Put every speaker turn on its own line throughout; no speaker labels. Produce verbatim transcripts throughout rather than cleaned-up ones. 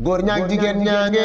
góor ñaag jigéen ñaange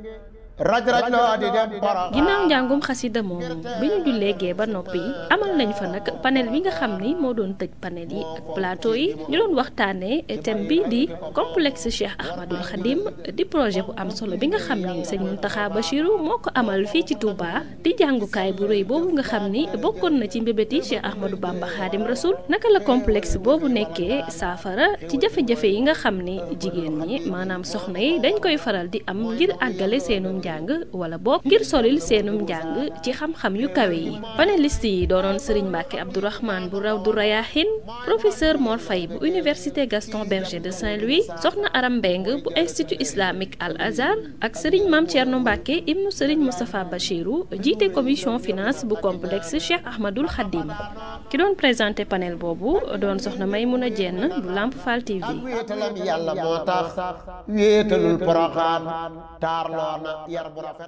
raj raj loo di dem Porokhane.
ginnaaw njàngum xasida moomu bi ñu jullee gee ba noppi amal nañ fa nag panel bi nga xam ni moo doon tëj panel yi ak plateau yi ñu doon waxtaanee thème bi di complexe Cheikh Ahmadul Khadim di projet bu am solo bi nga xam ni sëñ Mountakha Bachirou moo ko amal fii ci Touba di jàngukaay bu rëy boobu nga xam ni bokkoon na ci mbébét yi Cheikh Ahmadou Bamba Khadim Rasoul naka la complexe boobu nekkee saafara ci jafe-jafe yi nga xam ni jigéen ñi maanaam soxna yi dañ koy faral di am ngir àggale seenum njàng wala boog ngir solil seenum njàng ci xam-xam yu kawe yi panéliste yi doonoon Serigne Mbacke Abdourahmane bu Rawdu Rayahin professeur Mor Faye bu université Gaston Berger de Saint-Louis soxna Aram Mbeng bu institut islamique Al Azhar ak Serigne Mame Thierno Mbacke ibnu Serigne Moustapha Bachirou jiite commission finance bu complexe Cheikh Ahmadul Khadim ki doon présenté panel boobu doon soxna Maymouna Dieng bu Lamp Fall T V.
wéetalam yàlla moo tax wéetalul Porokhane taarloo na yar bu rafet.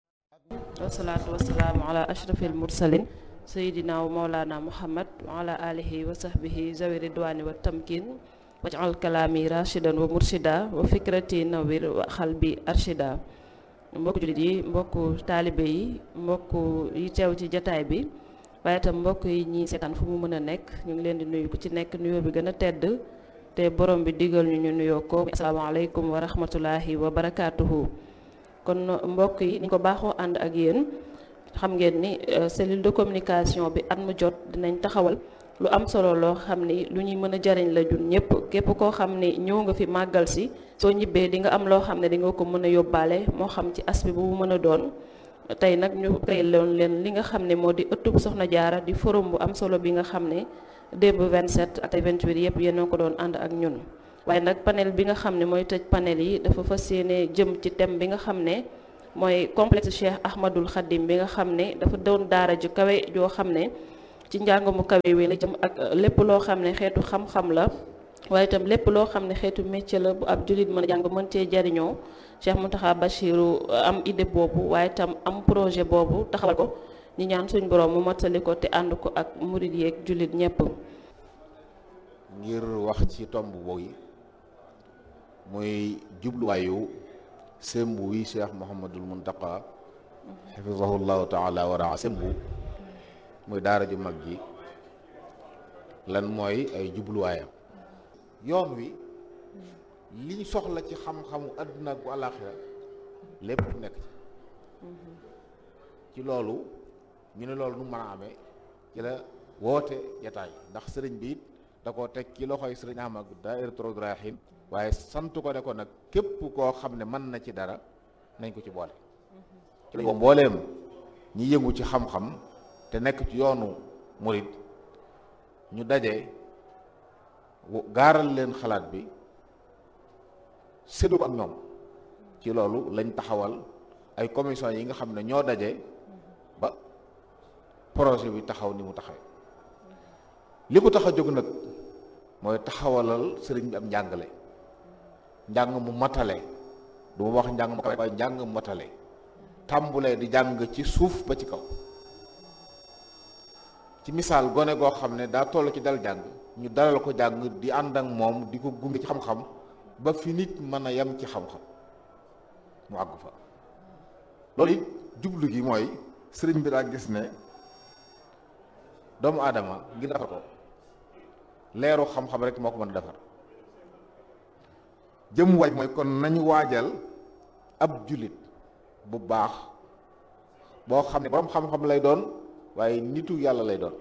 wasalaatu wasalaamu ala ashrafil mursalin sayidina wa maulana muhammad wa ala alihi wa sahbihi zawi ridwani wa tamkin waj'al kalami rashidan wa murshida wa fikrati nawir wa xalbi arshida. mbokku jullit yi mbokku taalibe yi mbokku yi teew ci jataay bi waaye itam mbokk yi ñi seetaan fu mu mën a nekk ñu ngi leen di nuyu ku ci nekk nuyoo bi gën a tedd te borom bi digal ñu ñu nuyoo ko asalaamaaleykum wa rahmatullahi wa barakaatuhu. kon mbokk yi ni ko baaxoo ànd ak yéen xam ngeen ni cellule de communication bi at mu jot dinañ taxawal lu am solo loo xam ni lu ñuy mën a jariñ la jun ñëpp képp koo xam ni ñëw nga fi màggal si soo ñibbee di nga am loo xam ne di nga ko mën a yóbbaale moo xam ci aspect bu mu mën a doon. tey nag ñu créé loon leen li nga xam ne moo di ëttub Soxna Jaara di forum bu am solo bi nga xam ne démb vingt-sept ak vingt-huit yëpp yéen ko doon ànd ak ñun. waaye nag panel bi nga xam ne mooy tëj panel yi dafa fas yéene jëm ci thème bi nga xam ne mooy complexe Cheikh Ahmadul Khadim bi nga xam ne dafa doon daara ju kawe joo xam ne ci njàng mu kawe wi la jëm ak lépp loo xam ne xeetu xam-xam la waaye itam lépp loo xam ne xeetu métier la bu ab jullit mën a jàng mën cee jariñoo Cheikh Mountakha Bachirou am idée boobu waaye itam am projet boobu taxawal ko ñi ñaan suñ borom mu mottali ko te ànd ko ak murid yeeg jullit ñépp
ngir wax ci tomb boobu muy jubluwaayu sembu wi Cheikh Mouhamadul Mountakha xafizahullahu taala wa raa sembu muy daara ju mag ji lan mooy ay jubluwaayam yoon wi liñ soxla ci xam-xamu àdduna ak bu àllaaxira lépp nekk ci ci loolu ñu ne loolu nu mën a amee ci la woote jataay ndax sëriñ bi it da koo teg ci loxoy sëriñ Ahmad daayiratu Rawdu Rayaahiin waaye sant ko ne ko nag képp koo xam ne mën na ci dara nañ ko ci boole ci la mbooleem ñi yëngu ci xam-xam te nekk ci yoonu murid ñu daje gaaral leen xalaat bi séddu ko ak ñoom ci loolu lañ taxawal ay commission yi nga xam ne ñoo daje ba projet bi taxaw ni mu taxawee li ko tax a jóg nag mooy taxawalal sëriñ bi am njàngale njàng mu matale du ma wax njàng mu kawe waaye njàng mu matale tàmbulee di jàng ci suuf ba ci kaw ci misaal gone goo xam ne daa toll ci dal jàng ñu dalal ko jàng di ànd ak moom di ko gunge ci xam-xam ba fi nit mën a yem ci xam-xam mu àgg fa loolu it jublu gi mooy sëriñ bi daa gis ne doomu aadama ngir defar ko leeru xam-xam rek moo ko mën a defar jëm waaj mooy kon nañu waajal ab jullit bu baax boo xam ne borom xam-xam lay doon waaye nitu yàlla lay doon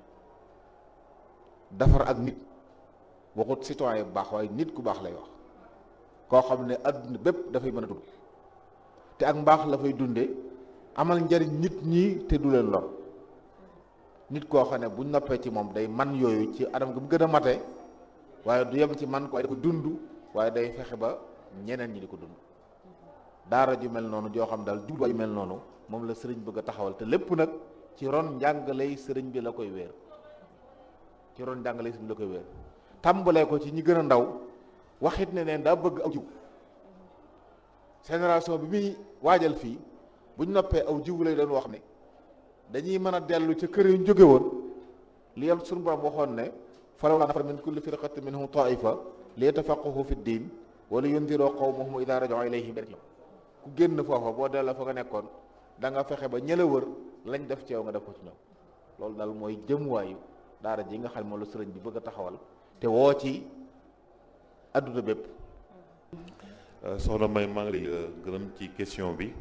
defar ak nit waxut citoyen bu baax waaye nit ku baax lay wax koo xam ne adduna bépp dafay mën a dund te ak mbaax la fay dunde amal njariñ nit ñi te du leen lor nit koo xam ne buñ noppee ci moom day man yooyu ci anam gi mu gën a mate waaye du yem ci man ko ko dund waaye day fexe ba ñeneen ñi di ko dund daara ju mel noonu joo xam daal jubluwaay ju mel noonu moom la sëriñ bëgg a taxawal te lépp nag ci ron njàngaley sëriñ bi la koy wéer ci ron njàngaley sëriñ bi la koy wéer tàmbalee ko ci ñi gën a ndaw waxit ne neen daa bëgg aw jiw génération bi muy waajal fii buñ noppee aw jiw lay doon wax ne dañuy mën a dellu ca kër yu jóge woon li yam suñu borom waxoon ne falawlaa nafara min kulli firqatin minhum taifa li yatafaqqahu fi ddin wala yundiroo qawmahum idaa raja'uu ilayhim ku génn foofa boo delloo fa nga nekkoon da nga fexe ba ñëla wër lañ def ci yow nga def ko ci ñoom loolu daal mooy jëmuwaayu daara ji nga xam ne moom la sëriñ bi bëgg a taxawal te woo ci adduna bépp.
soxna May maa ngi lay gërëm ci question bi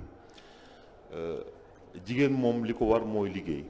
jigéen moom li ko war mooy liggéey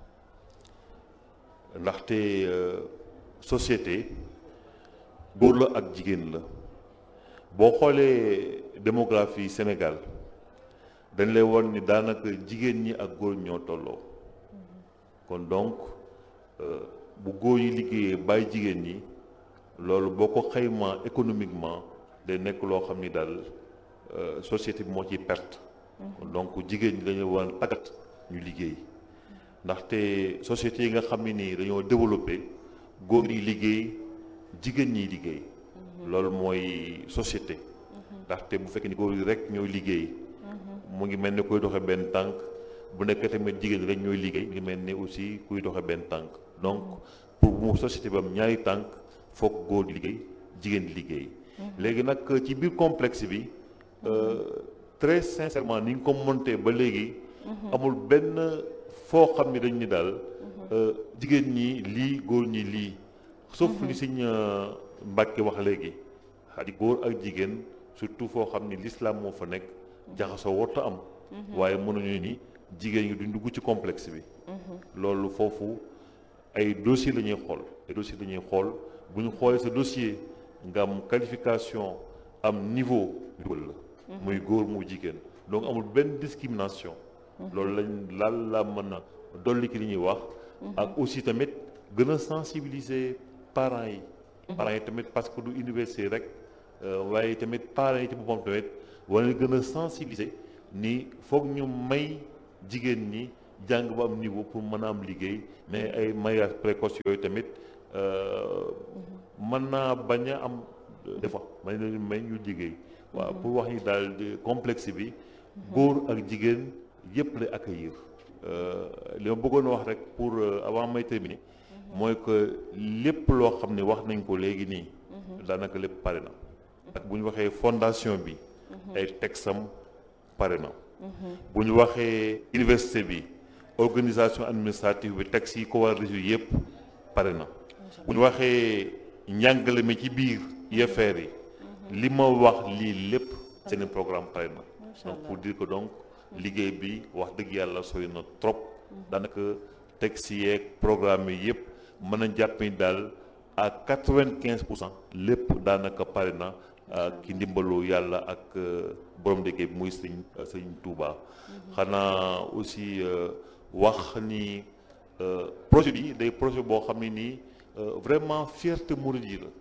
ndaxte société góor la ak jigéen la boo xoolee démographie Sénégal dañ lay won ni daanaka jigéen ñi ak góor ñoo tolloo kon donc bu góor yi liggéeyee bàyyi jigéen ñi loolu boo ko xaymaa économiquement day nekk loo xam ni daal société bi moo ciy perte kon donc jigéen ñi dañu war a tàggat ñu liggéey ndaxte société yi nga xam ne nii dañoo développé góor yi liggéey jigéen ñiy liggéey loolu mooy société ndaxte bu fekkee ni góor yi rek ñooy liggéey mu ngi mel ni kuy doxe benn tànk bu nekkee tamit jigéen rek ñooy liggéey mu ngi mel ni aussi kuy doxe benn tànk donc pour mu société bi am ñaari tànk foog góor di liggéey jigéen di liggéey léegi nag ci biir complexe bi très sincèrement ni nga ko monté ba léegi amul benn foo xam ni dañ ni daal jigéen ñi lii góor ñi lii sauf li Sëñ Mbàkke wax léegi xadi góor ak jigéen surtout foo xam ni l'islam moo fa nekk jaxasoo warta am waaye mënuñu ni jigéen ñi duñ dugg ci complexe bi loolu foofu ay dossier la ñuy xool ay dossier la ñuy xool bu ñu xoolee sa dossier nga am qualification am niveau dugal la muy góor mu jigéen donc amul benn discrimination loolu lañ laal la mën a dolli ki li ñuy wax ak aussi tamit gën a sensibiliser parents yi parents yi tamit parce que du université rek waaye tamit parents yi ci boppam tamit war na gën a sensibiliser ni foog ñu may jigéen ñi jàng ba am niveau pour mën a am liggéey mais ay mariage précoce yooyu tamit mën naa bañ a am des fois may leen may ñu liggéey waaw pour wax ni daal complexe bi góor ak jigéen yëpp lay accueillir li ma bëggoon wax rek pour avant may terminer mooy que lépp loo xam ne wax nañ ko léegi nii daanaka lépp pare na ak bu ñu waxee fondation bi ay texam pare na bu ñu waxee université bi organisation administrative bi texte yi ko war a résoudre yëpp pare na bu ñu waxee njàngale mi ci biir I F R yi li ma wax lii lépp seen programme pare na donc pour dire que donc liggéey bi wax dëgg yàlla sori na trop daanaka texte yeeg programme yi yëpp mën a jàpp ni daal à quatre-vingt-quinze pour cent lépp daanaka pare na ki ndimbalu yàlla ak borom liggéey bi muy sëñ sëñ Touba xanaa aussi wax ni projet bi day projet boo xam ne nii vraiment fierté mouride yi la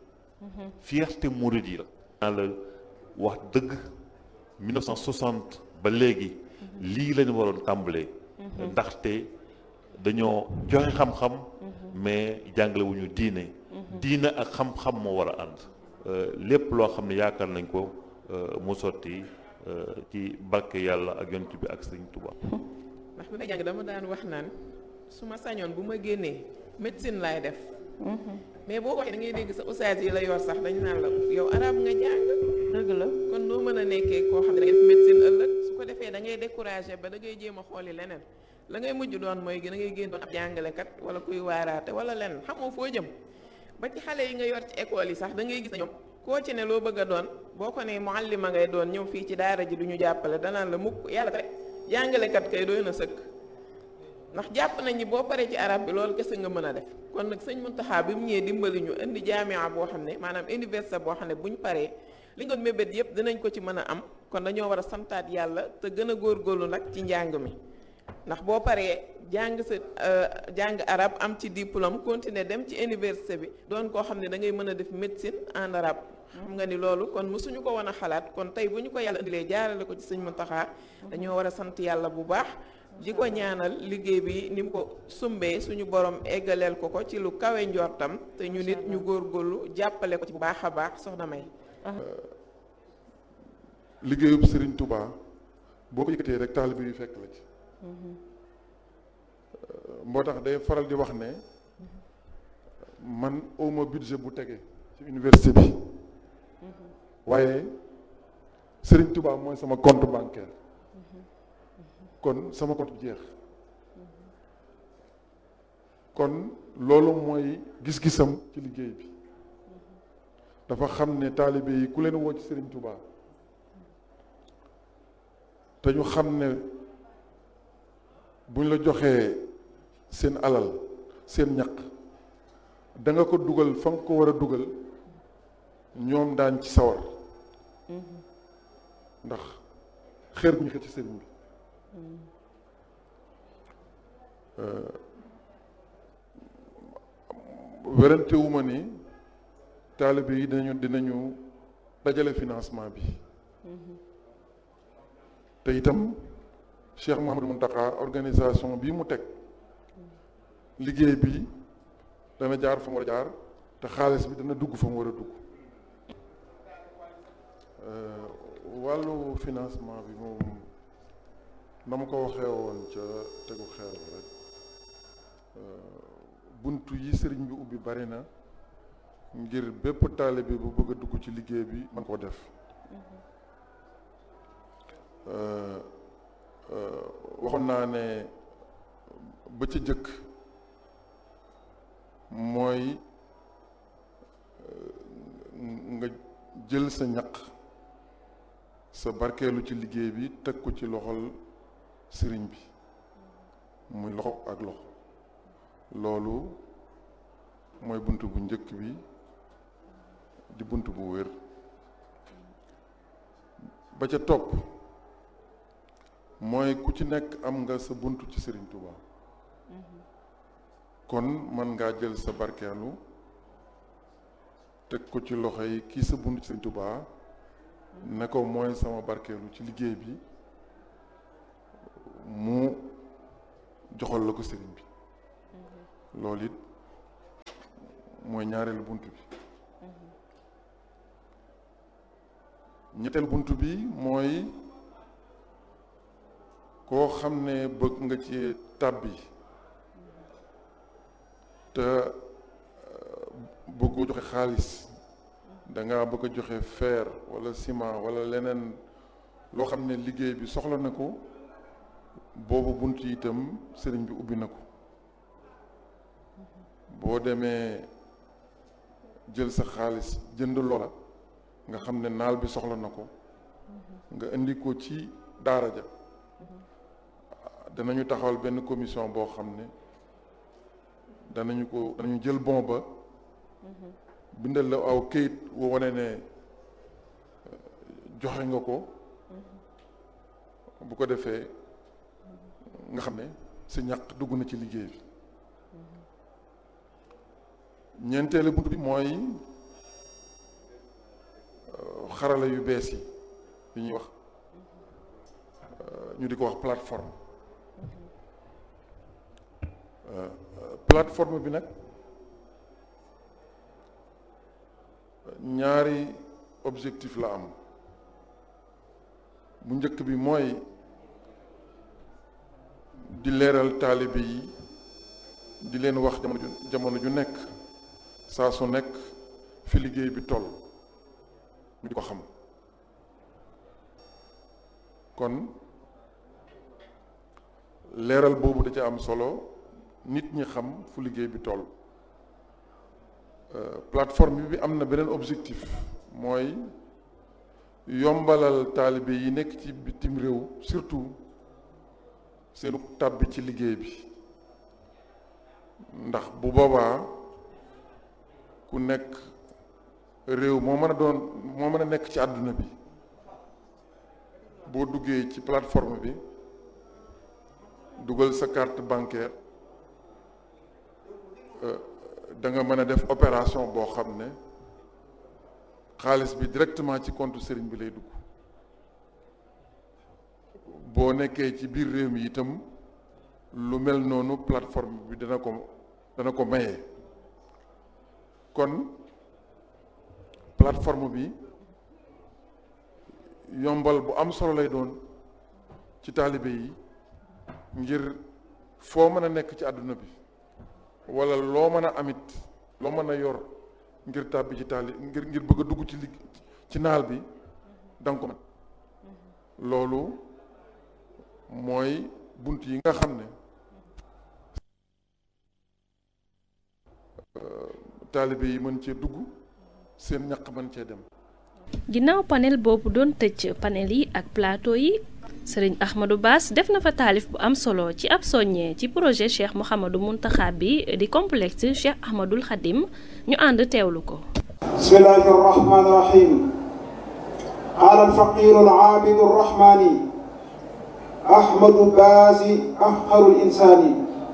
fierté mouride yi la naa la wax dëgg mille neuf cent soixante ba léegi lii lañu waroon tàmbalee ndaxte dañoo joxe xam-xam mais jàngale wu ñu diine diine ak xam-xam moo war a ànd lépp loo xam ne yaakaar nañ ko mu sotti ci barke yàlla ak yonent bi ak Sëriñ Tuubaa.
ndax bi may jàng dama daan wax naan su ma sañoon bu ma génnee médecine laay def mais boo waxee da ngay dégg sa ustaas yi la yor sax dañu naan la yow arab nga jàng dëgg la kon noo mën a nekkee koo xam ne da ngay def médecine ëllëg su ko defee da ngay découragé ba da ngay jéem a xooli leneen la ngay mujj doon mooy da ngay génn doon ab jàngalekat wala kuy waaraate wala leneen xamoo foo jëm ba ci xale yi nga yor ci école yi sax da ngay gis na ñoom koo ci ne loo bëgg a doon boo ko ne muallima ngay doon ñëw fii ci daara ji du ñu jàppale danaan la mukk yàlla tere jàngalekat kay doy na sëkk ndax jàpp nañ ni boo paree ci arab bi loolu kese nga mën a def kon nag sëñ Muntaxa bi mu ñëwee dimbali ñu indi jaamia boo xam ne maanaam université boo xam ne bu ñu paree li ñu doon mébét yëpp dinañ ko ci mën a am kon dañoo war a santaat yàlla te gën a góorgóorlu nag ci njàng mi ndax boo paree jàng sa jàng arab am ci diplôme continuer dem ci université bi doon koo xam ne da ngay mën a def médecine en arabe xam nga ni loolu kon mësuñu ko woon a xalaat kon tey bu ñu ko yàlla indilee jaarale ko ci sëñ Muntaxa dañoo war a sant yàlla bu baax di ko ñaanal liggéey bi ni mu ko sumbee suñu borom eggaleel ko ko ci lu kawe njortam te ñu nit ñu góorgóorlu jàppale ko ci bu baax a baax soxna May.
liggéeyub Serigne Touba boo ko yëkkatee rek taalibe yu fekk la ci. moo tax day faral di wax ne man awma budget bu tege ci université bi waaye Serigne Touba mooy sama compte bancaire kon sama compte bi jeex kon loolu mooy gis-gisam ci liggéey bi dafa xam ne taalibe yi ku leen woo ci Serigne Touba te ñu xam ne buñ la joxee seen alal seen ñaq da nga ko dugal fa nga ko war a dugal ñoom daan ci sawar ndax xeer bu ñu xëcc ci sëriñ bi werante wu ma ni taalibe yi dinañu dinañu dajale financement bi te itam Cheikh Mouhamadou Mountakha organisation bii mu teg liggéey bi dana jaar fa mu war a jaar te xaalis bi dana dugg fa mu war a dugg wàllu financement bi moom na ma ko waxee woon ca tegu xeer bi rek buntu yi sëriñ bi ubbi bari na ngir bépp taalibe bu bëgg a dugg ci liggéey bi man koo def waxoon naa ne ba ca jëkk mooy nga jël sa ñaq sa barkeelu ci liggéey bi teg ko ci loxol sëriñ bi muy loxo ak loxo loolu mooy bunt bu njëkk bi di bunt bu wér ba ca topp mooy ku ci nekk am nga sa bunt ci Sëriñ Tuuba kon mën ngaa jël sa barkeelu teg ko ci loxo yi kii sa bunt ci Sëriñ Tuuba ne ko mooy sama barkeelu ci liggéey bi mu joxal la ko sëriñ bi loolu it mooy ñaareelu bunt bi ñetteel bunt bi mooy koo xam ne bëgg nga ci tàbbi te bëggoo joxe xaalis danga bëgg a joxe fer wala ciment wala leneen loo xam ne liggéey bi soxla na ko boobu bunt yi itam sëriñ bi ubbi na ko boo demee jël sa xaalis jënd loola nga xam ne naal bi soxla na ko nga indi ko ci daara ja danañu taxawal benn commission boo xam ne danañu ko danañu jël bon ba bindal la aw këyit woo wane ne joxe nga ko bu ko defee nga xam ne sa ñaq dugg na ci liggéey bi ñeenteelu bunt bi mooy xarala yu bees yi yu ñuy wax ñu di ko wax plateforme plateforme bi nag ñaari objectif la am bu njëkk bi mooy di leeral taalibe yi di leen wax jamono ju jamono ju nekk saa su nekk fi liggéey bi toll ñu di ko xam kon leeral boobu da ca am solo nit ñi xam fu liggéey bi toll plateforme bi am na beneen objectif mooy yombalal taalibe yi nekk ci bitim réew surtout seenu tàbbi ci liggéey bi ndax bu boobaa ku nekk réew moo mën a doon moo mën a nekk ci àdduna bi boo duggee ci plateforme bi dugal sa carte bancaire da nga mën a def opération boo xam ne xaalis bi directement ci compte sëriñ bi lay dugg boo nekkee ci biir réew mi itam lu mel noonu plateforme bi dana ko dana ko maye kon plateforme bi yombal bu am solo lay doon ci taalibe yi ngir foo mën a nekk ci àdduna bi wala loo mën a amit loo mën a yor ngir tàbbi ci taali ngir ngir bëgg a dugg ci lig ci naal bi danga ko man loolu mooy bunt yi nga xam ne taalibe yi mën cee dugg seen ñaq mën cee dem.
ginnaaw panel boobu doon tëj panel yi ak plateau yi sëriñ Ahmadou Bass def na fa taalif bu am solo ci ab soññee ci projet Cheikh Mouhamadou Mountakha bi di complexe Cheikh Ahmadoul Khadim ñu ànd teewlu ko.
bismillahi rahmani rahim qaala alfaqiru alaabidu arrahmani Ahmadou Bass afqarul insaani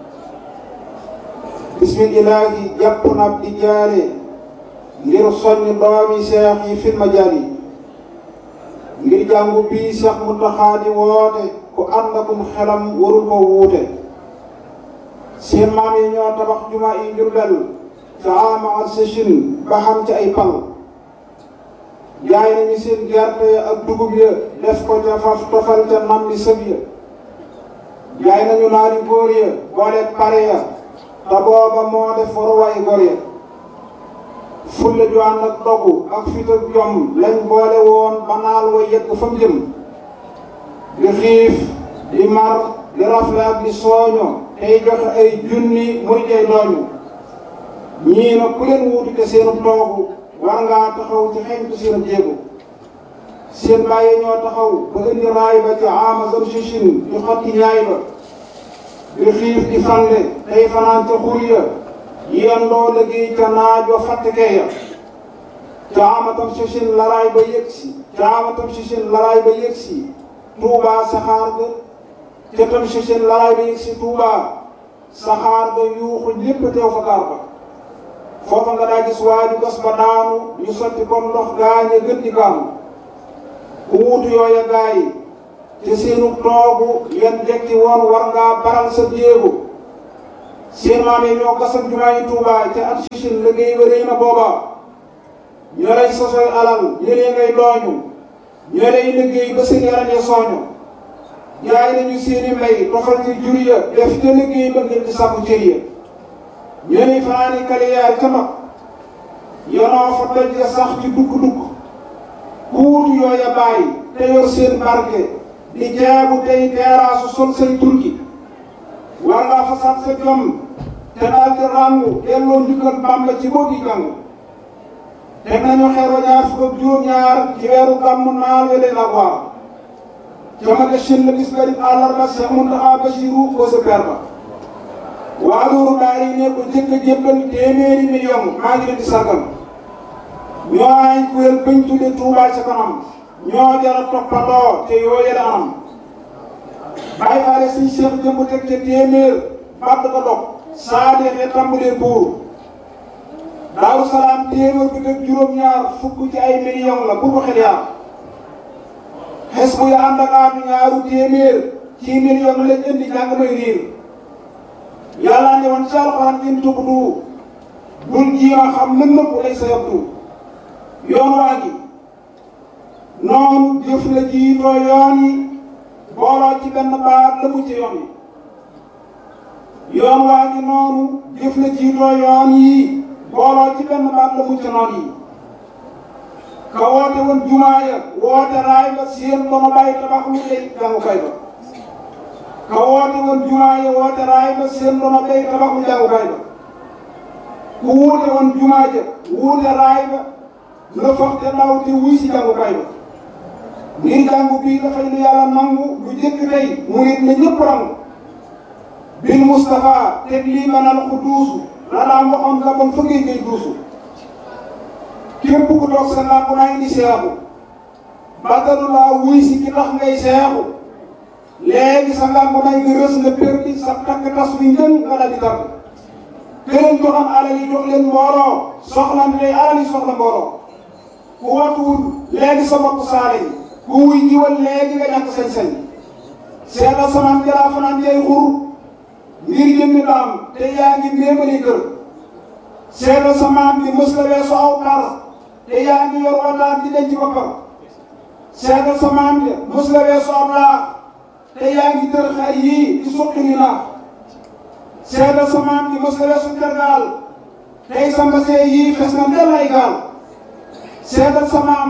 bismillahi jàpp na di jaare ngir soññ doomi seex yi fil majaali ngir jàngu bii Seex Muntaxa di woote ku ànd akum xelam warul ko wuute seen maam yi ñoo tabax jumaa yi Jurbel ca ama ak sëchin ba xam ci ay pal jaay nañu seen gerte ya ak dugub ya def ko ca faf tofal ca nam di sëb ya jaay nañu naari góor ya boole pare ya te booba moo def waruwaay góor ya fulle ju ànd ak dogu ak fit ak jom lañ boole woon ba naal wa yegg fa mu jëm di xiif di mar di rafle ak di sooño tey joxe ay junni muy jey dooñu ñii nag ku leen wuutu te seenu toogu war ngaa taxaw ci xeñtu seen jéego seen bàyyi ñoo taxaw ba indi raay ba ci ama zam sichin di xotti ñaay ba di xiif di fande tey fanaan ca xur ya yendoo liggéey ca naajo fattikee ya caamatam sichin laraay ba yëgsi caamatam sichin laraay ba yëgsi tuubaa saxaar ga ca tam sichin laraay ba yëgsi tuubaa saxaar ga yuuxu lépp teew fa gaar ba foofa nga daa gis waaju gas ba daanu ñu sotti comme ndox gaañe gën di gaanu ku wuutu yooya gaay te seenu toogu yan jekki woon war ngaa baral sa jéego seen maam yi ñoo gasam jumaa yi Tuubaa ca at sichin liggéey ba réy na booba ñoo lay sosoy alal ñëlee ngay dooñu ñoo lay liggéey ba seen yaram ya sooñu jaay nañu seeni mbay tofal ci jur ya def te liggéey ba ngir di sàkku cër ya ñoo lay fanaani kaliyaar ca mag yonoo fa doj ya sax ci dugg-dugg ku wutu yooya bàyyi te yor seen barke di jaabu tey teeraasu sol say turki war ngaa fasaat sa jom te daal di ràngu delloo njukkal Bàmba ci boogi jàngu teg nañu xeer wa ñaar fukk ak juróom-ñaar ci weeru gàmmu naal we leen ak waar jamage shin la bis garib àllarba Seex Muntaxa Basiru ko sa per ba waa loolu daal yi ne ko jëkk a jébbal téeméeri million maa ngi leen di sargal ñoo ay kuréel bañ tudde Tuubaa ca kanam ñoo jara toppandoo te yoo yële anam bàyyi faale suñ seex jëmb teg ca téeméer bàtt ko dog saa deexee tàmbalee buur Daaru Salaam téeméer bi teg juróom-ñaar fukk ci ay million la bu ko xel yaar xes bu ya ànd ak aatu ñaaru téeméer ci million lañ indi jàng may riir yàlla ne woon ci alxuraan in tubdu bul jiima xam mën nëpp lay sa yabdu yoon waa gi noonu jëf la jiitoo yoon yi booloo ci benn baat la mu ci yoon yi yoon waa ngi noonu jëf la jiitoo yoon yi booloo ci benn baat la mu ci noon yi ka woote woon jumaa ya woote raay ba seen dono bàyyi tabax lu lay jàngukaay ba ka woote woon jumaa ya woote raay ba seen dono bàyyi tabax lu jàngukaay ba ku wuute woon jumaa ja wuute raay ba la foog te daw te wuy si jàngukaay ba ngir jàngu bii dafay lu yàlla nangu lu jëkk tey mu nit ne ñëpp rangu bil Moustapha teg lii manal ku duusu la daan waxoon la bon fa ngay ngay duusu képp ku toog sa làmp naa indi seexu bàttalu laa wuy si ki tax ngay seexu léegi sa làmp naa nga rës nga perdi sa takk tas wi njën nga dal di tàgg te leen joxam alal yi jox leen mbooloo soxlante day alal yi soxla mbooloo ku watuwul léegi sa bopp saale yi ku wuy jiwal léegi nga ñàkk sañ-sañ seetal samaan jaraa fanaan jay xur ngir jëmmi daam te yaa ngi méemali kër seetal samaan bi mës la weesu aw par te yaa ngi yor wataat di denc boppam seetal samaan bi mës la weesu aw laax te yaa ngi tër xar yii di suqi ni naax seetal samaan bi mës la weesu tergaal tey sa mbasee yii fes na del ay gaal seetal samaam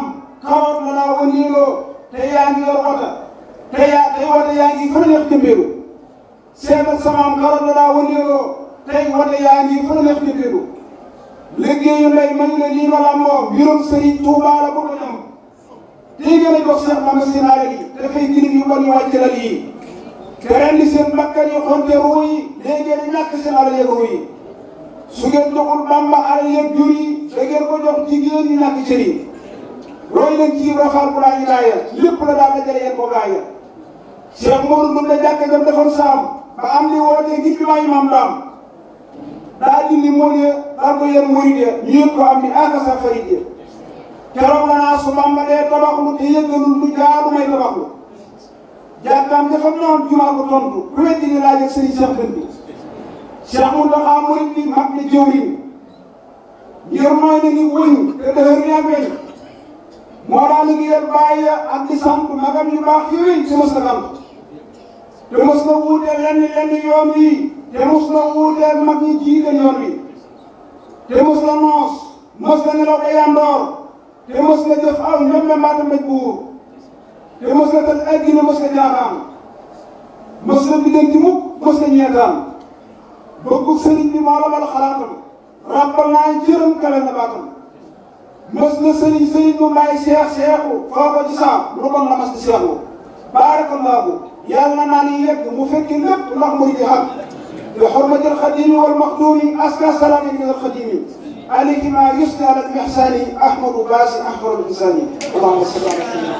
xawat la naa wëndeeloo te yaa ngi yor wata te yaa tey wata yaa ngi fa neex jëmbeelu seetal samaam xawat la naa wëndeeloo tey wata yaa ngi fa neex jëmbeelu liggéeyu ndey man la lii ma làmboo mbirum Sëriñ Tuubaa la bëgg ñam tey gën a jox Cheikh Mame Sinaare yi dafay girib yu bon yu wàcc la lii te ren di seen bakkan yi xonte ruu yi léegi ngeen ñàkk seen alal yeeg ruu yi su ngeen joxul Bàmba alal yeeg jur yi da ngeen ko jox jigéen ñi ñàkk cër yi roy leen ci rafaal bu laa ñu laaya lépp la daal dajale yéen ko gaaya Cheikh Modou Ndoum la jàkk jam defoon saam ba am li wootee ngir bi maayi maam daam daa dindi mool ya daal ko yéen murid ya ñu yëg ko am ni akasa farid ya keroog la naa su Bàmba dee tabaxlu te yëggalul lu jaadu may tabaxlu jàkkaam dafa noon jumaa ko tontu ku weddi ni laaj ak sëriñ Cheikh Dënd bi Cheikh Mountakha murid bi mag ni jëwriñ ngir mooy na ni wëñ te dëhër ni ak weñ moo daal liggéeyal bàyyi ak di sant magam yu baax yooyu te mos na sant te mos na wuuteel lenn lenn yoon wi te mos na wuuteel mag ñi jiite yoon wi te mos na noos mos na nelaw ba yandoor te mos na jëf aw ñoom mbaata mbéj buur te mos na tal ay gine mos na jaaxaan mos na biddanti mukk mos na ñeetaan bëggu sëriñ bi moo la bal xalaatam ràbbal naa jërëm kale na baatam mos na sëriñ sëriñ mu may seex seexu foo ko ci saam lu bon la mas di seexu baarakallaahu yàlla naa ni yegg mu fekki lépp ndax murid yi xam bi xurmatil xadimi wal maxduumi aska salaami min al xadimi alayhi ma yusni ala ihsani ahmadu baasi ahmadu bisani allahumma salli ala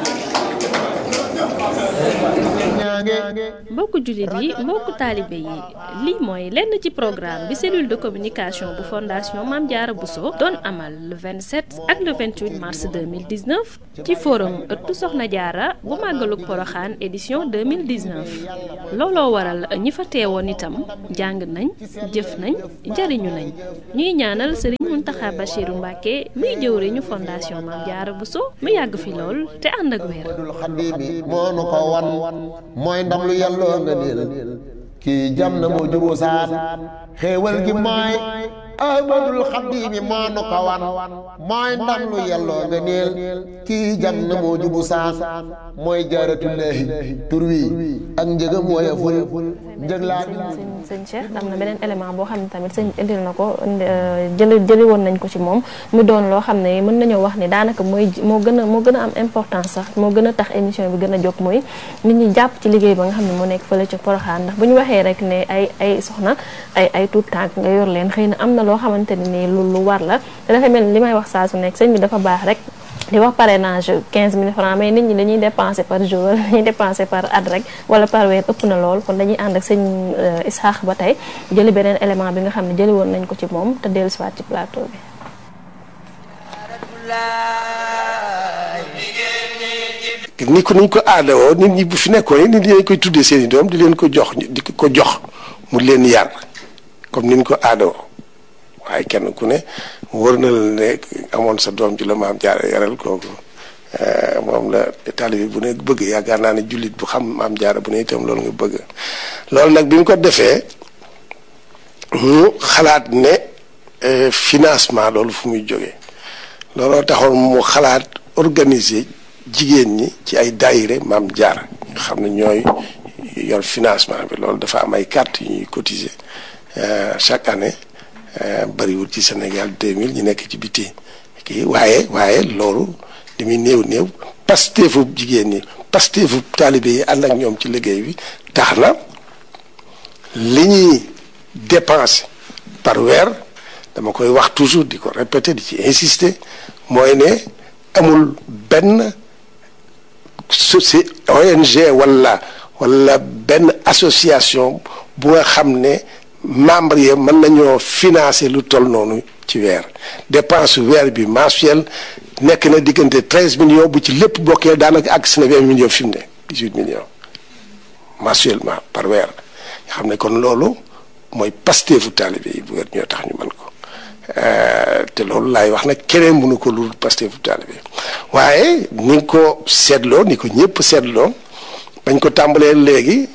mbokku jullit yi mbokku taalibe yi lii mooy lenn ci programme bi cellule de communication bu fondation Mame Diarra Bousso doon amal le vingt-sept ak le vingt-huit mars deux mille dix-neuf ci forum ëttu Soxna Diarra bu màggalug Poroxaan édition deux mille dix-neuf looloo waral ñi fa teewoon itam jàng nañ jëf nañ jariñu nañ ñuy ñaanal Serigne Mountakha Bachirou Mbacké muy jëwriñu fondation Mame Diarra Bousso mu yàgg fi lool te ànd ak wér.
mooy ndam lu yàlloo nga niil kii jam na moo juboo saan xéewal gi mooy Ahmadul Xadimi moo nu ko wan mooy ndam lu yàlloo nga niil kii jam na moo jubu saan mooy jaaratullaahi tur wi ak njëgam woyeful njëg laa
sëñ Cheikh am na beneen élément boo xam ne tamit sëñ indil na ko jëli jëli woon nañ ko ci moom mu doon loo xam ne mën nañoo wax ni daanaka mooy moo gën a moo gën a am importance sax moo gën a tax émission bi gën a jóg mooy nit ñi jàpp ci liggéey ba nga xam ne moo nekk fële ci Poroxaan ndax bu ñu waxee rek ne ay ay soxna ay ay tuut tànk nga yor leen xëy na am na loo xamante ne nii lu lu war la te dafa mel ni li may wax saa su nekk sëñ bi dafa baax rek di wax parrainage quinze mille francs mais nit ñi dañuy dépenser par jour wala dañuy dépenser par at rek wala par weer ëpp na lool kon dañuy ànd ak sëñ Ishaq ba tey jëli beneen élément bi nga xam ne jëli woon nañ ko ci moom te dellu siwaat ci plateau
bi. ni ko niñ ko aadawoo nit ñi bu fi nekkoon nit ñi dañ koy tuddee seen i doom di leen ko jox di ko jox mu leen yar comme niñ ko aadawoo waaye kenn ku ne wër na la ne amoon sa doom ji la Maam Jaara yaral kooku moom la taalibe bu ne bëgg yaakaar naa ne jullit bu xam Maam Jaara bu ne itam loolu nga bëgg loolu nag bi mu ko defee mu xalaat ne financement loolu fu muy jógee looloo taxoon mu xalaat organiser jigéen ñi ci ay daayire Maam Jaara nga xam ne ñooy yor financement bi loolu dafa am ay carte yu ñuy cotiser chaque année bariwul ci Sénégal deux mille ñu nekk ci biti kii waaye waaye loolu li muy néew néew pasteefu jigéen ñi pasteefu taalibe yi ànd ak ñoom ci liggéey bi tax na li ñuy dépenser par weer dama koy wax toujours di ko répéter di ci insister mooy ne amul benn soci O N G wala wala benn association bu nga xam ne membre yi mën nañoo financer lu toll noonu ci weer dépense weer bi mensuel nekk na diggante treize millions bu ci lépp bokkee daanaka àgg si na vingt millions fi mu ne dix-huit millions mensuellement par weer nga xam ne kon loolu mooy pasteefu taalibe yi bu weer ñoo tax ñu mën ko te loolu laay wax nag keneen mënu ko lu pasteefu taalibe waaye ni nga ko seetloo ni ko ñëpp seetloo bañ ko tàmbalee léegi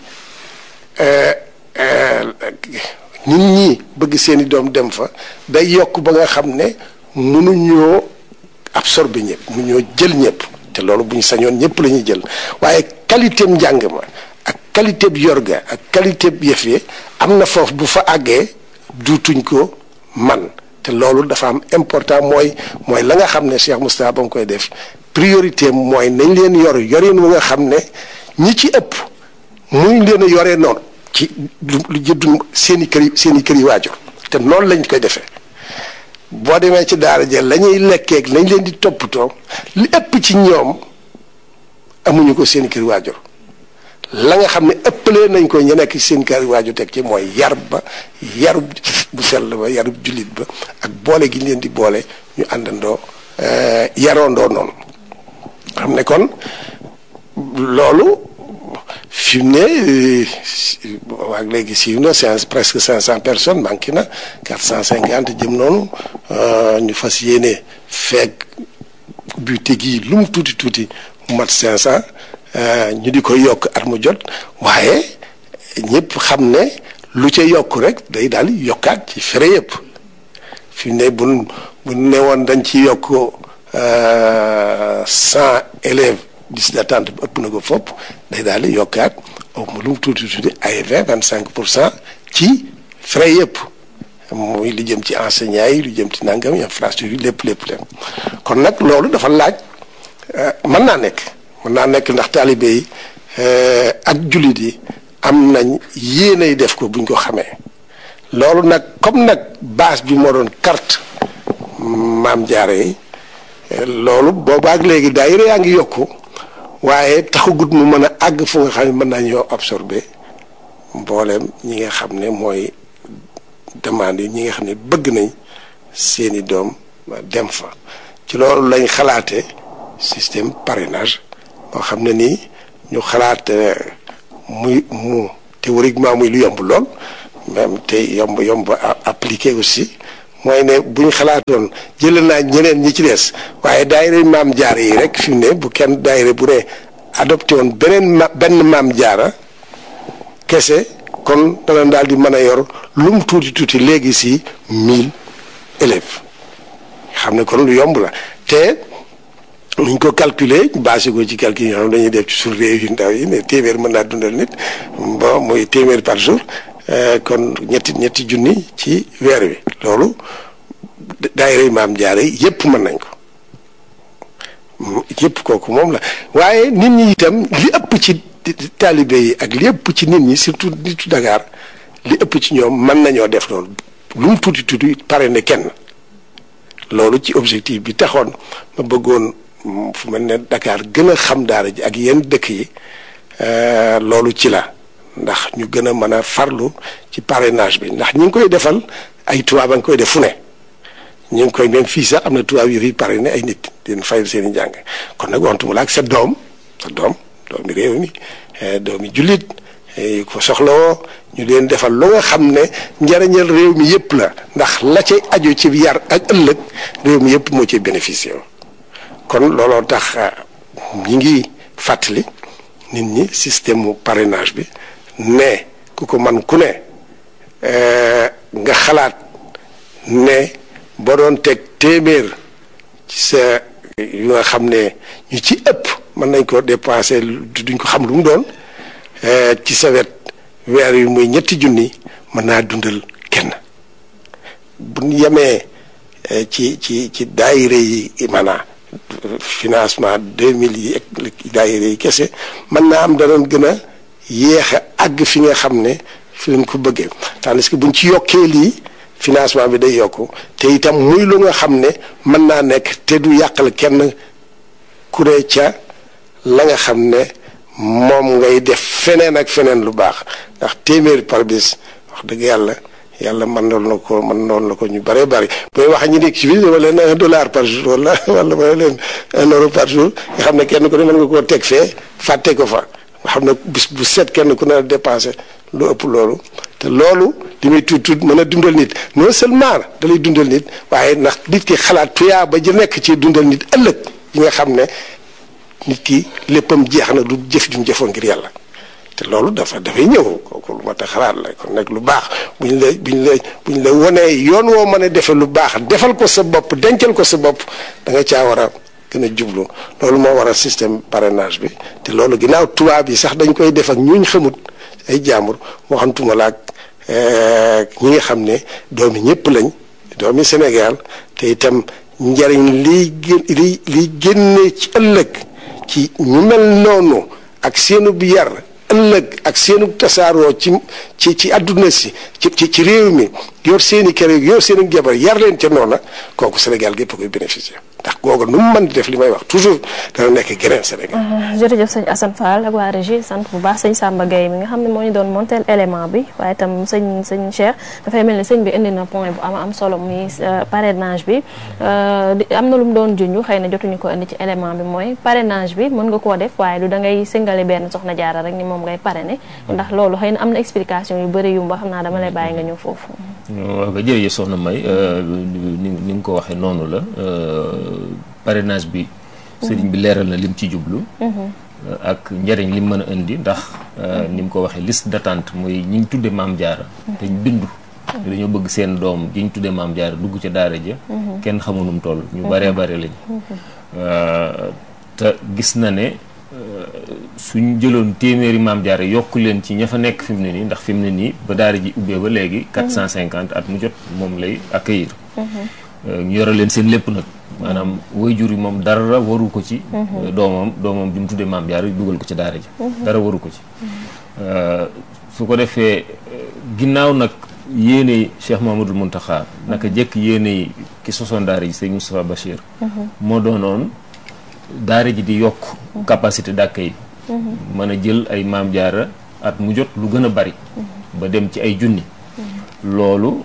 nit ñi bëgg seeni doom dem fa day yokk ba nga xam ne mënuñoo absorber ñëpp mënuñoo jël ñëpp te loolu bu ñu sañoon ñëpp la ñuy jël waaye qualité njàng ma ak qualité bi yor ga ak qualité bi yëf yi am na foofu bu fa àggee duutuñ ko man te loolu dafa am important mooy mooy la nga xam ne Cheikh Moustapha ba nga koy def priorité mooy nañ leen yor yorin wu nga xam ne ñi ci ëpp muy leen a yoree noonu ci lu jëddu seen i kër yi seen i kër yi waajur te noonu lañ koy defee boo demee ci daara ja la ñuy lekkeeg lañ leen di toppatoo li ëpp ci ñoom amuñu ko seen i kër yi waajur la nga xam ne ëppalee nañ ko ñu nekk seen kër yi waajur teg ci mooy yar ba yarub bu sell ba yarub jullit ba ak boole gi leen di boole ñu àndandoo yaroondoo noonu xam ne kon loolu fi mu ne waa léegi siiw na c'est presque cinq cent personnes manqué na quatre cent cinquante jëm noonu ñu fas yéene feeg bu tegi lu mu tuuti tuuti mu mat cinq cent ñu di ko yokk at mu jot waaye ñëpp xam ne lu ca yokk rek day daal yokkaat ci frais yëpp fi mu ne bu bu ne woon dañ ci yokk cent élèves liste d'attente bi ëpp na ko fopp day daal di yokkaat au moins lu mu tuuti tuuti ay vingt vingt cinq pour cent ci frais yëpp muy lu jëm ci enseignants yi lu jëm ci nangam infrastructure yi lépp lépp lépp kon nag loolu dafa laaj mën naa nekk mën naa nekk ndax taalibe yi ak jullit yi am nañ yéenay def ko buñ ko xamee loolu nag comme nag base bi moo doon carte maam jaare yi loolu boobaak léegi daayira yaa ngi yokku waaye taxagut mu mën a àgg fu nga xam ne mën nañoo absorbé mbooleem ñi nga xam ne mooy demande yi ñi nga xam ne bëgg nañ seeni doom dem fa ci loolu lañ xalaate système parrainage boo xam ne nii ñu xalaat muy mu théoriquement muy lu yomb lool même te yomb yomb appliqué aussi mooy ne bu ñu xalaatoon jëlee naa ñeneen ñi ci des waaye daayira maam jaara yi rek fi mu ne bu kenn daayira bu ne adopté woon beneen ma benn maam jaara kese kon dana daal di mën a yor lu mu tuuti tuuti léegi si mille élèves xam ne kon lu yomb la te nuñ ko calculer basé ko ci calcul yi nga xam dañuy def ci suñu réew yu ndaw yi ne téeméer mën naa dundal nit bon mooy téeméer par jour kon ñetti ñetti junni ci weer wi loolu daayira maam jaare yépp mën nañ ko yépp kooku moom la waaye nit ñi itam li ëpp ci taalibe yi ak li ëpp ci nit ñi surtout nitu Dakar li ëpp ci ñoom mën nañoo def loolu lu mu tuuti tuuti pare ne kenn loolu ci objectif bi taxoon ma bëggoon fu mel ne Dakar gën a xam daara ji ak yenn dëkk yi loolu ci la ndax ñu gën a mën a farlu ci parrainage bi ndax ñu ngi koy defal ay tubaab a ngi koy def fu ne ñu ngi koy même fii sax am na tubaab yu fi parrainé ay nit di leen fayal seen i njàng kon nag waxtu mu la ak sa doom sa doom doomi réew mi doomi jullit ko soxlawoo ñu leen defal lu nga xam ne njariñal réew mi yëpp la ndax la cay aju ci yar ak ëllëg réew mi yëpp moo ci bénéficié kon looloo tax ñi ngi fàttali nit ñi système mu parrainage bi ne ku ko man ku ne nga xalaat ne boo doon teg téeméer ci sa yu nga xam ne ñu ci ëpp mën nañ ko dépensé duñ ko xam lu mu doon ci sa wet weer yu muy ñetti junni mën naa dundal kenn bu ñu yemee ci ci ci daayira yi maanaam financement deux mille yi ak daayira yi kese mën naa am danoon gën a yéex a àgg fi nga xam ne fi lañ ko bëggee tandis que buñ ci yokkee lii financement bi day yokku te itam muy lu nga xam ne mën naa nekk te du yàqal kenn ku ne ca la nga xam ne moom ngay def feneen ak feneen lu baax ndax téeméer par bis wax dëgg yàlla yàlla mën noonu la ko mën noonu la ko ñu bëree bëri booy wax ñu nekk ci biir dama leen un dollar par jour wala wala ma leen un euro par jour nga xam ne kenn ku ne mën nga koo teg fee fàtte ko fa nga xam ne bis bu set kenn ku ne dépensé lu ëpp loolu te loolu li muy tuut tuut mën a dundal nit non seulement da lay dundal nit waaye ndax nit ki xalaat tuyaa ba ji nekk ci dundal nit ëllëg yi nga xam ne nit ki léppam jeex na du jëf jum jëfoon ngir yàlla te loolu dafa dafay ñëw kooku lu ma tax xalaat la kon nag lu baax buñ la buñ la buñ la wonee yoon woo mën a defe lu baax defal ko sa bopp dencal ko sa bopp da nga caa war a gën a jublu loolu moo waral système parrainage bi te loolu ginnaaw tubaab yi sax dañ koy def ak ñuñ xamut ay jaambur waxantuma la ak ñi nga xam ne doomi ñëpp lañ doomi Sénégal te itam njariñ liy gén li liy génne ci ëllëg ci ñu mel noonu ak seenu bi yar ëllëg ak seenu tasaaroo ci ci ci àdduna si ci ci ci réew mi yor seeni kër yor seeni jabar yar leen ca noona kooku Sénégal gépp koy bénéficier ndax googu nu mu mën di def li may wax toujours dana nekk geneen Sénégal.
jërëjëf sëñ Assane Fall ak waa régie sant bu baax sëñ Samba Gueye mi nga xam ne moo ñu doon monteel élément bi waaye itam sëñ sëñ Cheikh dafay mel ni sëñ bi indi na point bu am am solo muy parrainage bi am na lu mu doon junj xëy na jotuñu ko indi ci élément bi mooy parrainage bi mën nga koo def waaye du da ngay singale benn soxna jaara rek ni moom ngay parrainer ndax loolu xëy na am na explication yu bëri yu mba xam naa dama lay bàyyi nga ñëw foofu.
waaw nga jërëjëf soxna May ni ni nga ko waxee noonu la parrainage bi sëriñ bi leeral na lim ci jublu ak njëriñ lim mën a indi ndax ni mu ko waxee liste d'attente mooy ñi ñu tudde maam jaara te ñu bindu dañoo bëgg seen doom ji ñu tudde maam jaara dugg ca daara ja kenn xamunum toll ñu baree bare lañ te gis na ne suñ jëloon téeméeri maam jaara yokk leen ci ña fa nekk fi mu ne nii ndax fi mu ne nii ba daara ji ubbee ba léegi quatre cent cinquante at mu jot moom lay accueillir ñu yore leen seen lépp nag maanaam waajur yi moom dara waru ko ci doomam doomam bi mu tuddee maam jaara dugal ko ci daara ji dara waru ko ci su ko defee ginnaaw nag yéene Cheikh Mamadou Mountakha naka jekk yéene ki sosoon daara ji sëñ Moustapha Bachir moo doonoon daara ji di yokk capacité d'accueil mën a jël ay maam jaara at mu jot lu gën a bari ba dem ci ay junni loolu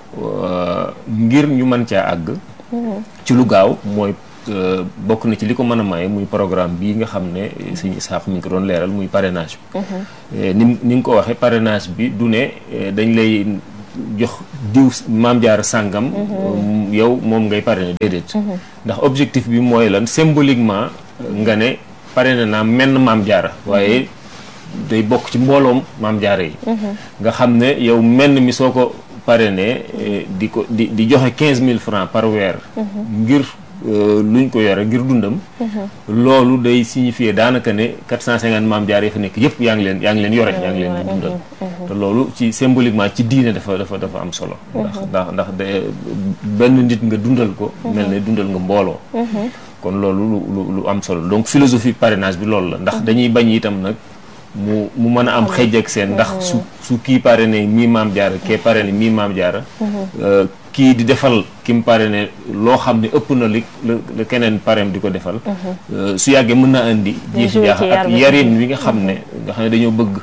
ngir ñu mën caa àgg ci lu gaaw mooy bokk na ci li ko mën a maye muy programme bii nga xam ne sëñ Isaax mi ngi ko doon leeral muy parrainage bi ni ni nga ko waxee parrainage bi du ne dañ lay jox diw maam jaara sàngam yow moom ngay parrainer déedéet ndax objectif bi mooy lan symboliquement nga ne parrainé naa menn maam jaara waaye day bokk ci mbooloom maam jaara yi nga xam ne yow menn mi soo ko parrainé di ko di di joxe quinze mille francs par weer ngir luñ ko yore ngir dundam loolu day signifier daanaka ne quatre cent cinquante maam jaara yi fa nekk yëpp yaa ngi leen yaa ngi leen yore yaa ngi leen di dundal te loolu ci symboliquement ci diine dafa dafa dafa am solo ndax ndax ndax de benn nit nga dundal ko mel ne dundal nga mbooloo kon loolu lu lu am solo donc philosophie parrainage bi loolu la ndax dañuy bañ itam nag mu mu mën a am xëj ak seen ndax su su kii parrainé mii maam jaara kee parrainé mii maam jaara kii di defal ki mu parrainé loo xam ne ëpp na li la keneen parrain di ko defal su yàggee mën naa indi jiixi jaaxa ak yarin wi nga xam ne nga xam ne dañoo bëgg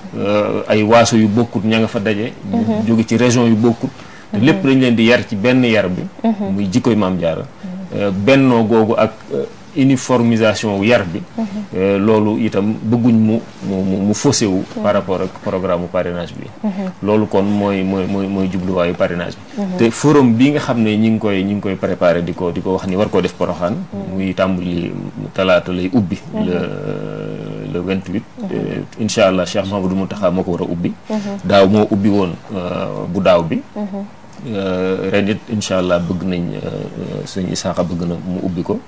ay waaso yu bokkut ña nga fa daje jóge ci région yu bokkut te lépp dañ leen di yar ci benn yar bi muy jikkoy maam jaara bennoo googu ak uniformisation wu yar bi loolu itam bëgguñ mu mu mu faussé wu par rapport ak programme parrainage bi loolu kon mooy mooy mooy mooy jubluwaayu parrainage bi te forum bi nga xam ne ñi ngi koy ñi ngi koy préparé di ko di ko wax ni war koo def Poroxaan muy tàmbali talaata lay ubbi le le vingt-huit incha allah Cheikh Mahamadou Mountakha moo ko war a ubbi daaw moo ubbi woon bu daaw bi ren it incha allah bëgg nañ sëñ Isaaxa bëgg na mu ubbi ko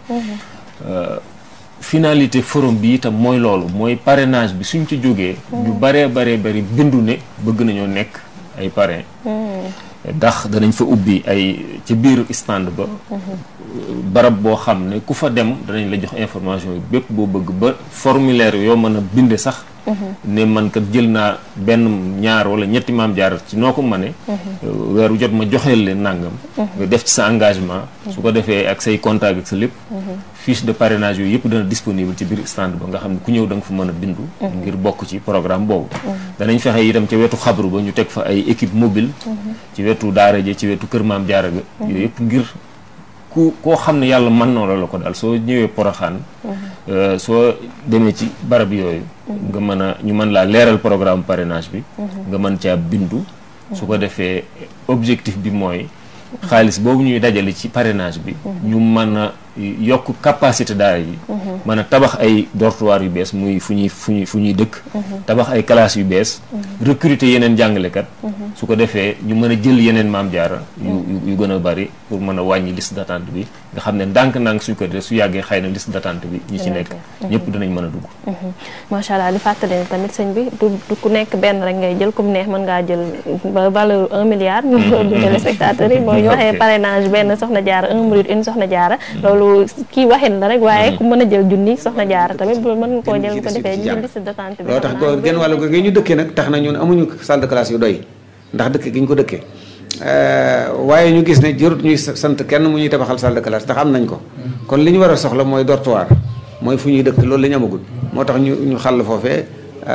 finalité forum bi itam mooy loolu mooy parrainage bi suñ ci jógee ñu baree baree bari bindu ne bëgg nañoo nekk ay parrain ndax danañ fa ubbi ay ci biir stand ba barab boo xam ne ku fa dem danañ la jox information yi bépp boo bëgg ba formulaire yoo mën a binde sax ne man kat jël naa benn ñaar wala ñetti maam jaar ci noo ko mëne weeru jot ma joxeel leen nàngam nga def ci sa engagement su ko defee ak say contact ak sa lépp fiche de parrainage yooyu yëpp dana disponible ci biir stand ba nga xam ne ku ñëw da nga fa mën a bindu ngir bokk ci programme boobu danañ fexe itam ca wetu xabru ba ñu teg fa ay équipe mobile ci wetu daara ja ci wetu kër maam jaara ga yooyu yëpp ngir ku koo xam ne yàlla mën na la ko daal soo ñëwee Poroxaan soo demee ci barab yooyu nga mën a ñu mën laa leeral programme parrainage bi nga mën caa bindu su ko defee objectif bi mooy xaalis boobu ñuy dajale ci parrainage bi ñu mën a yokk capacité daara yi mën a tabax ay dortoir yu bees muy fu ñuy fu ñuy fu ñuy dëkk tabax ay classes yu bees recruter yeneen jàngalekat su ko defee ñu mën a jël yeneen maam jaara yu yu gën a bari pour mën a wàññi liste d'attente bi nga xam ne ndànk-ndànk suñ ko defee su yàggee xëy na liste d'attente bi ñi ci nekk ñëpp dinañ mën a dugg
macha allah di fàttali ne tamit sëñ bi du du ku nekk benn rek ngay jël comme neex mën ngaa jël ba valeur un milliard du téléspectateurs yi mooy ñu waxee parrainage benn soxna jaara un minute une soxna jaara loolu kii waxin la rek waaye ku mën a jël junni soxna jaara tamit bu mën nga koo jël bu ko defee ñu liste d'attente bi
loolu tax ko genn wàllu ko gi ñu dëkkee nag tax na ñun amuñu salle de classe yu doy ndax dëkk gi ñu ko dëkkee waaye ñu gis ne jërut ñuy sant kenn mu ñuy tabaxal salle de classe ndax am nañ ko kon li ñu war a soxla mooy dortoir mooy fu ñuy dëkk loolu la ñu amagul moo tax ñu ñu xàll foofee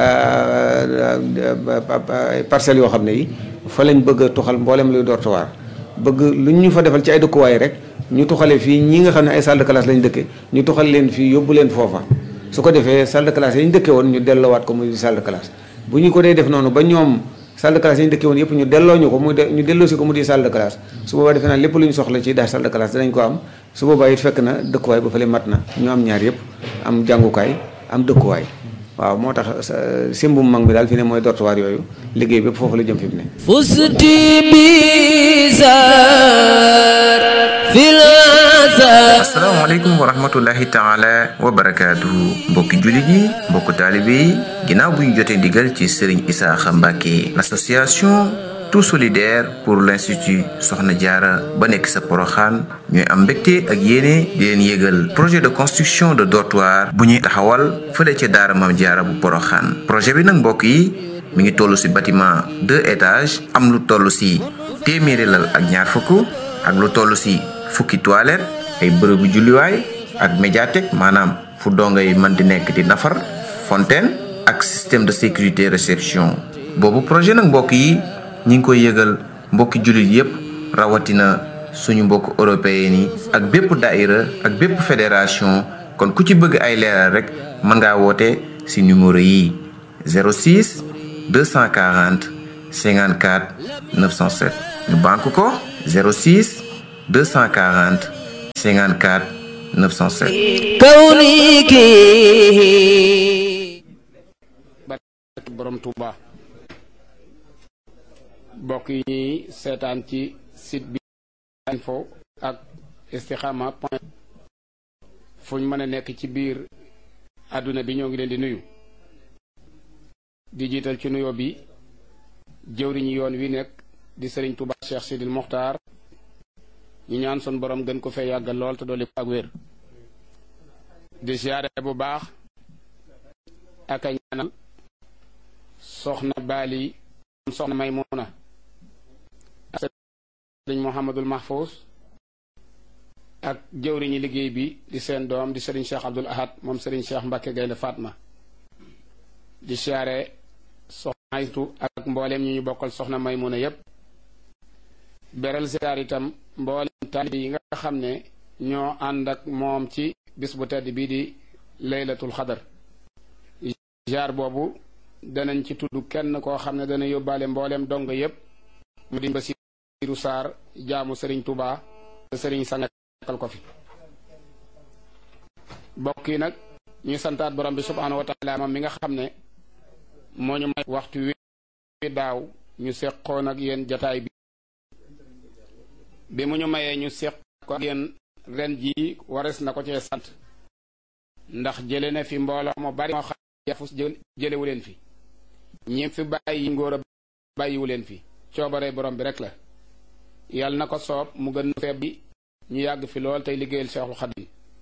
parcelles yoo xam ne yi fa lañ bëgg a tuxal mboolem luy dortoir bëgg lu ñu fa defal ci ay dëkkuwaay rek ñu tuxale fii ñi nga xam ne ay salle de classe lañ dëkke ñu tuxal leen fii yóbbu leen foofa su ko defee salle de classe yi ñu dëkke woon ñu delloowaat ko muy salle de classe bu ñu ko dee def noonu ba ñoom salle de classe yi ñu dëkke woon yëpp ñu delloo ñu ko muy ñu delloo si ko mu di salle de classe su boobaa defe naa lépp lu ñu soxla ci daal salle de classe danañ ko am su boobaa it fekk na dëkkuwaay ba fële mat na ñu am ñaar yëpp am jàngukaay am dëkkuwaay waaw moo tax simbum mag mi daal fi ne mooy dortoir yooyu liggéey bépp foofu la jëm fi mu ne
fusti bizar fil asalaamaaleykum wa rahmatullahi taala wa barakaatuhu mbokki jullit yi mbokku taalibe yi ginnaaw bu ñu jotee ndigal ci Serigne Isaaxa Mbàkke l'association tout solidaire pour l'institut Soxna Jaara ba nekk sa Poroxaan ñooy am mbégte ak yéene di leen yégal projet de construction de dortoir bu ñuy taxawal fële ca daara Maam Jaara bu Poroxaan projet bi nag mbokk yi mi ngi toll ci bâtiment deux étages am lu toll ci téeméeri lal ak ñaar fukk ak lu toll ci fukki toilette ay bërëbu julliwaay ak médiathèque maanaam fu dongo yi mën di nekk di nafar fontaine ak système de sécurité réception boobu projet nag mbokk yi ñi ngi koy yëgal mbokki jullit yépp rawatina suñu mbokk européen yi ak bépp daïra ak bépp fédération kon ku ci bëgg ay leeral rek mën ngaa woote ci numéro yi zéro six deux cent quarante cinquante-quatre neuf cent sept ñu banque ko zéro six deux cent quarante cinquante-quatre neuf cent sept
kawniki borom Touba bokk yi ñuy seetaan ci site bi info ak istikhama point fu ñu mën a nekk ci biir àdduna bi ñoo ngi leen di nuyu di jiital ci nuyoo bi jëwriñu yoon wi nekk di Serigne Touba Cheikh Sidil Mokhtar ñu ñaan sun borom gën ko fee yàggal lool te dolli ko ak wér di siyaare bu baax ak a ñaanal soxna Bali soxna Maymuna ak Serigne Mouhamadul Mahfous ak jëwriñu liggéey bi di seen doom di Serigne Cheikh Abdoul Ahad moom Serigne Cheikh Mbacke Gaynde Fatma di siyaare soxna Aytu ak mboolem ñu ñu bokkal soxna Maymuna yépp beral siyaar itam mboolem taalibe yi nga xam ne ñoo ànd ak moom ci bis bu tedd bii di laylatul xadar jaar boobu danañ ci tudd kenn koo xam ne dana yóbbaale mboolem dong yépp mu di Basiiru Saar jaamu Sëriñ Tuubaa te Sëriñ sangal ko fi bokk yi nag ñuy santaat borom bi subhaanahu wa taala moom mi nga xam ne moo ñu may waxtu wi daaw ñu seqoon ak yéen jataay bi bi mu ñu mayee ñu seq ko ak yéen ren jii wares na ko cee sant ndax jële na fi mbooloo mu bari moo xam yafus jëlewu leen fi ñi fi bàyyi ngóor a bàyyiwu leen fi coobare borom bi rek la yàlla na ko soob mu gën feeb bi ñu yàgg fi lool tey liggéeyal Seexul Xadim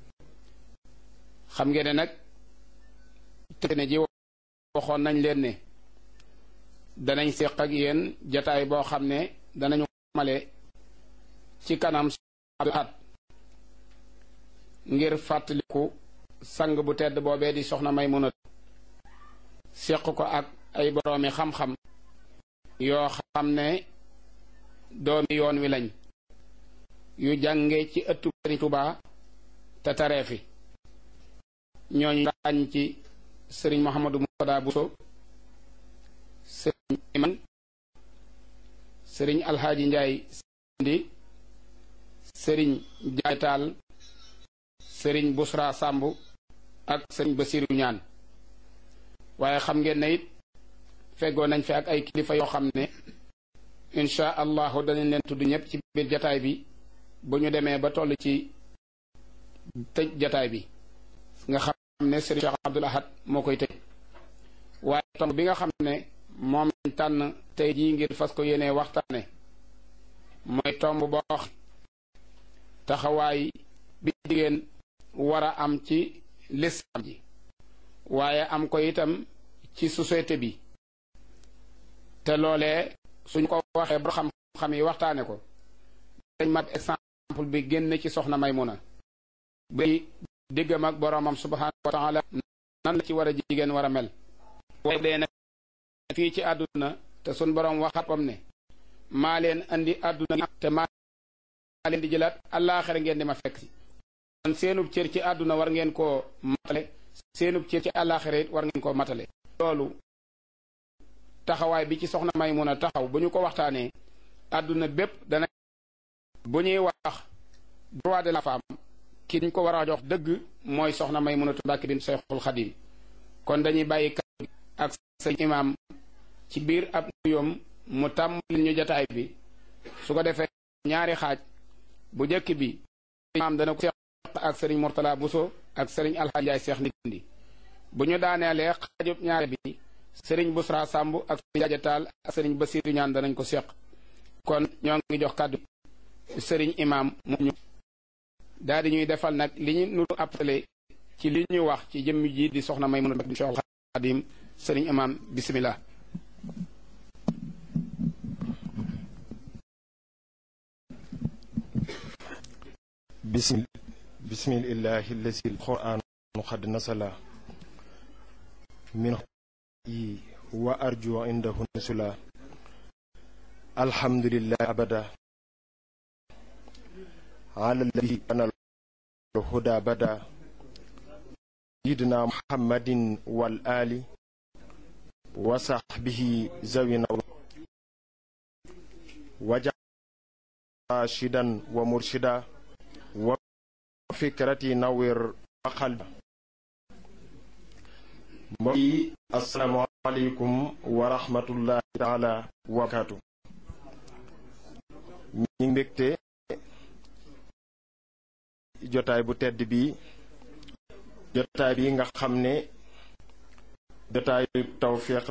xam ngeen ne nag te ne ji waxoon nañ leen ne danañ seq ak yéen jataay boo xam ne danañu male ci kanam at ngir fàttaliku sang bu tedd boobee di soxna Maymuna seq ko ak ay boroomi xam-xam yoo xam ne doomi yoon wi lañ yu jànge ci ëttu Sëriñ Tuubaa te taree fi ñooñu ràññ ci Sëriñ Mouhamadou Moutada Bousso Sëriñ Iman Sëriñ Alxaaji Njaay Sindi Sëriñ Jaay Taal sëriñ Busra Samb ak sëriñ Basiru Ñaan waaye xam ngeen ne it feggoo nañ fi ak ay kilifa yoo xam ne insha allahu danañ leen tudd ñëpp ci biir jataay bi bu ñu demee ba toll ci tëj jataay bi nga xam ne sëriñ Cheikh Abdoul Ahad moo koy tëj waaye tomb bi nga xam ne moom lañ tànn tey jii ngir fas ko yéenee waxtaane mooy tomb boo taxawaay bi jigéen war a am ci lislaam ji waaye am ko itam ci société bi te loolee suñ ko waxee ba xam-xam yi waxtaane ko dañ mat exemple bi génn ci soxna Maymuna bay diggam ak boroomam subhanahu wa taala nan la ci war a jigéen war a mel waaye dee na fii ci àdduna te suñ boroom waxapam ne maa leen andi àdduna te maa leen di jëlaat àllaaxira ngeen di ma fekk si kon seenub cër ci àdduna war ngeen koo matale seenub cër ci àllaaxira it war ngeen koo matale loolu taxawaay bi ci soxna Maymuna taxaw bu ñu ko waxtaanee àdduna bépp dana bu ñuy wax droit de la femme ki ñu ko war a jox dëgg mooy soxna Maymunatu Mbàkke bint Seexul Xadiim kon dañuy bàyyi kàddu ak sëñ imaam ci biir ab nuyoom mu tàmbali ñu jataay bi su ko defee ñaari xaaj bu njëkk bi imaam dana ko seq ak sëriñ Mourtala Bousso ak sëriñ Alxaaji Njaay Seex Ndindi bu ñu daaneelee xaajub ñaari bi sëriñ Busra Samb ak sëriñ Jaaja Taal ak sëriñ Basiru Ñaan danañ ko seq kon ñoo ngi jox kàddu sëriñ imaam mu ñu daal di ñuy defal nag li ñu nuru appelé ci li ñu wax ci jëmm ji di soxna Maymuna bint Seexul Xadiim sëriñ imaam bismillah
bismi bismillahi allazi alquran qad nasala min yi wa arju indahu nusula alhamdulillahi abada ala alladhi ana الهدى بدا سيدنا محمد والآل وصحبه زوينا وجعل راشدا ومرشدا وفكرتي نوير وقلبا السلام عليكم ورحمة الله تعالى وبركاته ñi mbégte jotaay bu tedd bi jotaay bi nga xam ne jotaay tawfiq